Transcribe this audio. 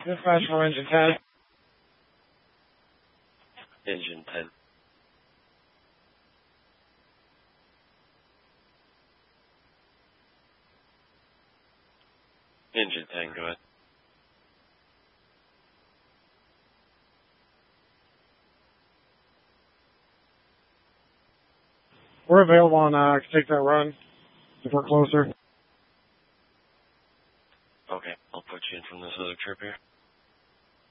Dispatch for engine 10. Engine 10. Engine 10, go ahead. We're available on, I can take that run if we're closer. Okay, I'll put you in from this other trip here.